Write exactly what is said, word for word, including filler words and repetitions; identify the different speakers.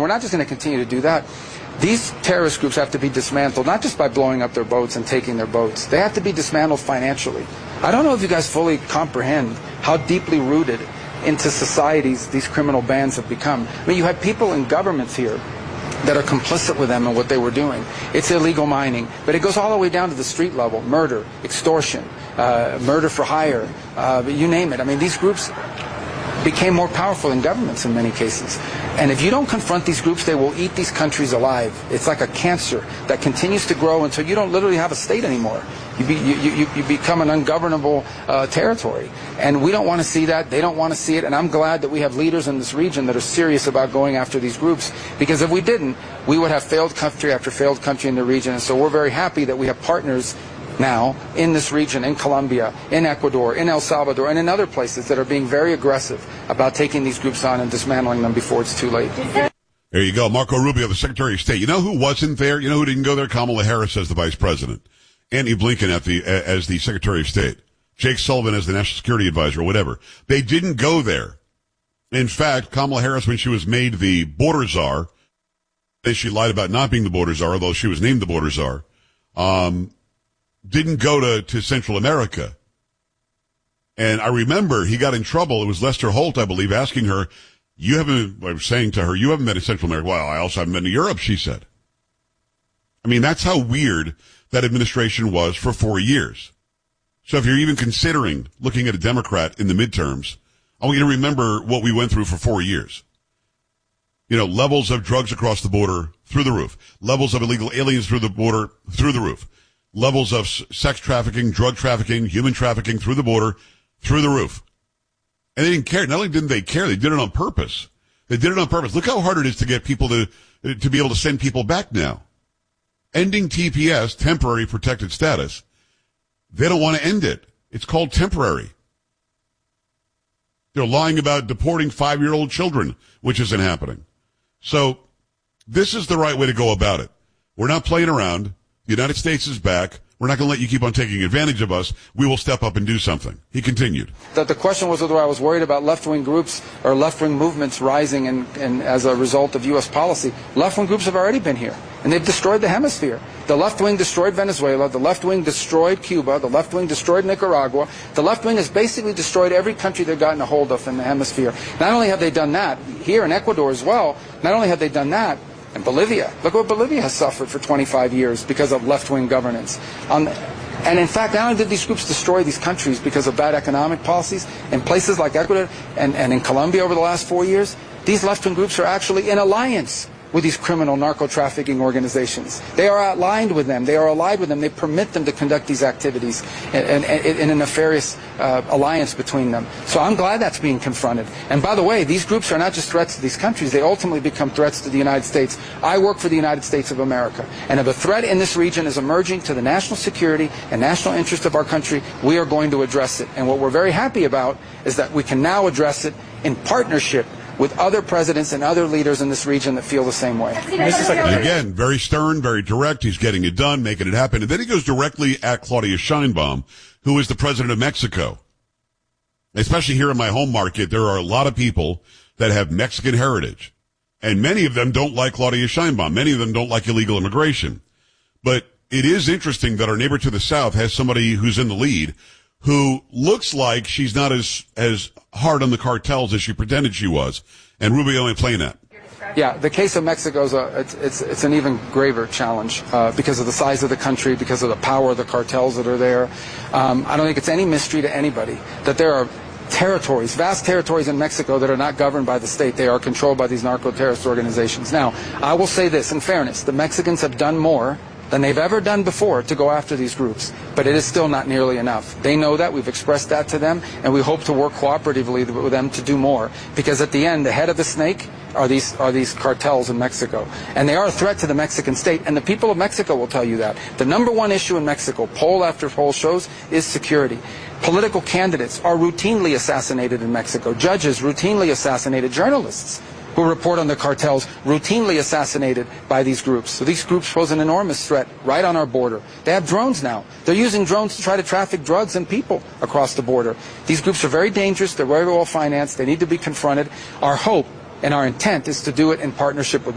Speaker 1: we're not just going to continue to do that. These terrorist groups have to be dismantled, not just by blowing up their boats and taking their boats. They have to be dismantled financially. I don't know if you guys fully comprehend how deeply rooted into societies these criminal bands have become. I mean, you had people in governments here that are complicit with them and what they were doing. It's illegal mining, but it goes all the way down to the street level. Murder, extortion, uh, murder for hire, uh, you name it. I mean, these groups became more powerful in governments in many cases. And if you don't confront these groups, they will eat these countries alive. It's like a cancer that continues to grow until you don't literally have a state anymore. You, be, you, you, you become an ungovernable uh, territory. And we don't want to see that. They don't want to see it. And I'm glad that we have leaders in this region that are serious about going after these groups. Because if we didn't, we would have failed country after failed country in the region. And so we're very happy that we have partners now in this region, in Colombia, in Ecuador, in El Salvador, and in other places that are being very aggressive about taking these groups on and dismantling them before it's too late.
Speaker 2: There you go. Marco Rubio, the Secretary of State. You know who wasn't there? You know who didn't go there? Kamala Harris as the Vice President. Antony Blinken at the, as the Secretary of State. Jake Sullivan as the National Security Advisor or whatever. They didn't go there. In fact, Kamala Harris, when she was made the border czar, she lied about not being the border czar, although she was named the border czar, um, didn't go to, to Central America. And I remember he got in trouble. It was Lester Holt, I believe, asking her, you haven't, I was saying to her, you haven't been in Central America. Well, I also haven't been to Europe, she said. I mean, that's how weird that administration was for four years. So if you're even considering looking at a Democrat in the midterms, I want you to remember what we went through for four years. You know, levels of drugs across the border through the roof. Levels of illegal aliens through the border through the roof. Levels of sex trafficking, drug trafficking, human trafficking through the border, through the roof. And they didn't care. Not only didn't they care, they did it on purpose. They did it on purpose. Look how hard it is to get people to, to be able to send people back now. Ending T P S, temporary protected status. They don't want to end it. It's called temporary. They're lying about deporting five-year-old children, which isn't happening. So this is the right way to go about it. We're not playing around. The United States is back. We're not going to let you keep on taking advantage of us. We will step up and do something. He continued.
Speaker 1: That the question was whether I was worried about left-wing groups or left-wing movements rising and, and as a result of U S policy. Left-wing groups have already been here, and they've destroyed the hemisphere. The left-wing destroyed Venezuela. The left-wing destroyed Cuba. The left-wing destroyed Nicaragua. The left-wing has basically destroyed every country they've gotten a hold of in the hemisphere. Not only have they done that, here in Ecuador as well, not only have they done that, and Bolivia. Look what Bolivia has suffered for twenty-five years because of left-wing governance. Um, and in fact, not only did these groups destroy these countries because of bad economic policies, in places like Ecuador and, and in Colombia over the last four years, these left-wing groups are actually in alliance with these criminal narco-trafficking organizations. They are aligned with them. They are allied with them. They permit them to conduct these activities in, in, in a nefarious uh, alliance between them. So I'm glad that's being confronted. And by the way, these groups are not just threats to these countries. They ultimately become threats to the United States. I work for the United States of America. And if a threat in this region is emerging to the national security and national interest of our country, we are going to address it. And what we're very happy about is that we can now address it in partnership with other presidents and other leaders in this region that feel the same way.
Speaker 2: And again, very stern, very direct. He's getting it done, making it happen. And then he goes directly at Claudia Sheinbaum, who is the president of Mexico. Especially here in my home market, there are a lot of people that have Mexican heritage. And many of them don't like Claudia Sheinbaum. Many of them don't like illegal immigration. But it is interesting that our neighbor to the south has somebody who's in the lead who looks like she's not as as hard on the cartels as she pretended she was. And Rubio ain't playing that.
Speaker 1: Yeah, the case of Mexico is a, it's, it's, it's an even graver challenge uh, because of the size of the country, because of the power of the cartels that are there. Um, I don't think it's any mystery to anybody that there are territories, vast territories in Mexico that are not governed by the state. They are controlled by these narco-terrorist organizations. Now, I will say this, in fairness, the Mexicans have done more than they've ever done before to go after these groups. But it is still not nearly enough. They know that. We've expressed that to them, and we hope to work cooperatively with them to do more. Because at the end, the head of the snake are these are these cartels in Mexico. And they are a threat to the Mexican state, and the people of Mexico will tell you that. The number one issue in Mexico, poll after poll shows, is security. Political candidates are routinely assassinated in Mexico. Judges routinely assassinated. Journalists who report on the cartels routinely assassinated by these groups. So these groups pose an enormous threat right on our border. They have drones now. They're using drones to try to traffic drugs and people across the border. These groups are very dangerous. They're very well financed. They need to be confronted. Our hope and our intent is to do it in partnership with